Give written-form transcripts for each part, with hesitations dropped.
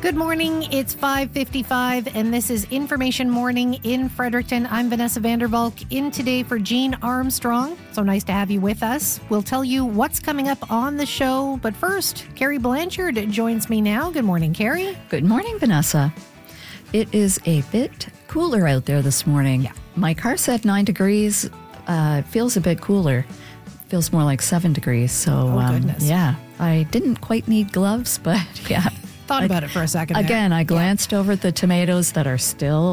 Good morning. It's 5:55, and this is Information Morning in Fredericton. I'm Vanessa Vandervalk, in today for Jean Armstrong. So nice to have you with us. We'll tell you what's coming up on the show. But first, Carrie Blanchard joins me now. Good morning, Carrie. Good morning, Vanessa. It is a bit cooler out there this morning. Yeah. My car said 9 degrees. It feels a bit cooler. Feels more like 7 degrees. So, goodness. Yeah, I didn't quite need gloves, but yeah. Thought about it for a second there. Again, I glanced over at the tomatoes that are still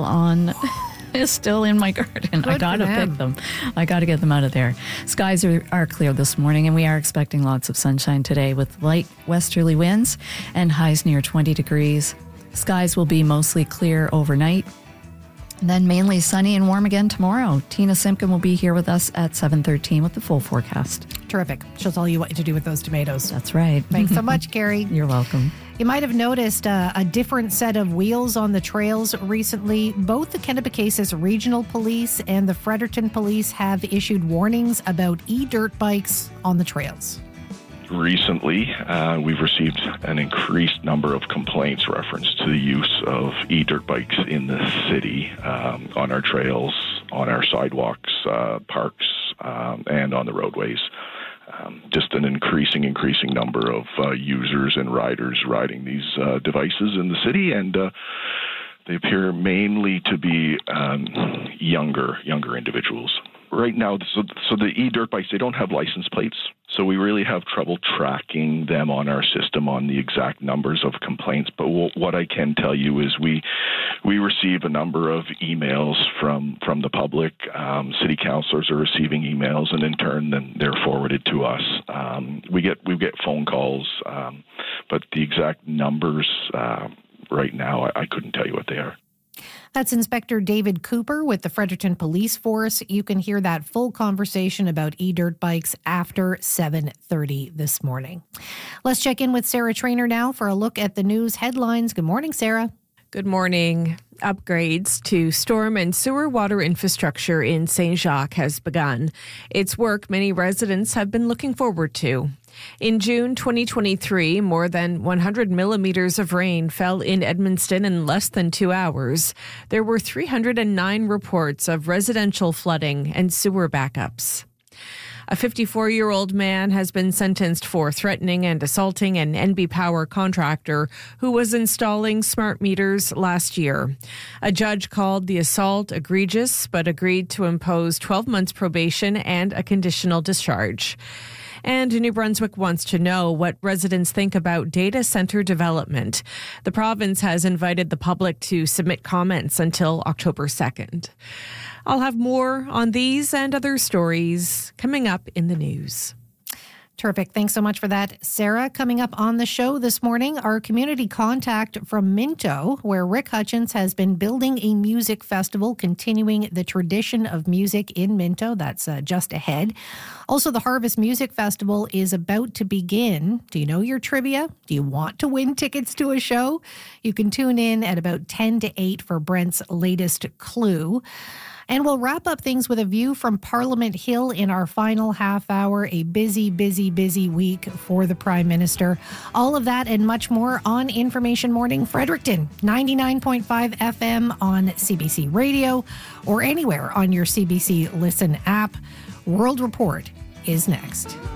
still in my garden. I got to pick them. I got to get them out of there. Skies are clear this morning, and we are expecting lots of sunshine today with light westerly winds and highs near 20 degrees. Skies will be mostly clear overnight. And then mainly sunny and warm again tomorrow. Tina Simpkin will be here with us at 7:13 with the full forecast. Terrific. She'll tell you what to do with those tomatoes. That's right. Thanks so much, Carrie. You're welcome. You might have noticed a different set of wheels on the trails recently. Both the Kennebecasis Regional Police and the Fredericton Police have issued warnings about e-dirt bikes on the trails. Recently, we've received an increased number of complaints reference to the use of e-dirt bikes in the city, on our trails, on our sidewalks, parks, and on the roadways. Just an increasing number of users and riders riding these devices in the city, and they appear mainly to be younger individuals. Right now, so the e-dirt bikes, they don't have license plates, so we really have trouble tracking them on our system on the exact numbers of complaints. But what I can tell you is we receive a number of emails from the public. City councilors are receiving emails, and in turn, then they're forwarded to us. We get phone calls, but the exact numbers right now, I couldn't tell you what they are. That's Inspector David Cooper with the Fredericton Police Force. You can hear that full conversation about e-dirt bikes after 7:30 this morning. Let's check in with Sarah Trainer now for a look at the news headlines. Good morning, Sarah. Good morning. Upgrades to storm and sewer water infrastructure in St. Jacques has begun. It's work many residents have been looking forward to. In June 2023, more than 100 millimeters of rain fell in Edmundston in less than 2 hours. There were 309 reports of residential flooding and sewer backups. A 54-year-old man has been sentenced for threatening and assaulting an NB Power contractor who was installing smart meters last year. A judge called the assault egregious, but agreed to impose 12 months probation and a conditional discharge. And New Brunswick wants to know what residents think about data center development. The province has invited the public to submit comments until October 2nd. I'll have more on these and other stories coming up in the news. Terrific. Thanks so much for that, Sarah. Coming up on the show this morning, our community contact from Minto, where Rick Hutchins has been building a music festival, continuing the tradition of music in Minto. That's just ahead. Also, the Harvest Music Festival is about to begin. Do you know your trivia? Do you want to win tickets to a show? You can tune in at about 10 to 8 for Brent's latest clue. And we'll wrap up things with a view from Parliament Hill in our final half hour. A busy week for the Prime Minister. All of that and much more on Information Morning Fredericton, 99.5 FM on CBC Radio or anywhere on your CBC Listen app. World Report is next.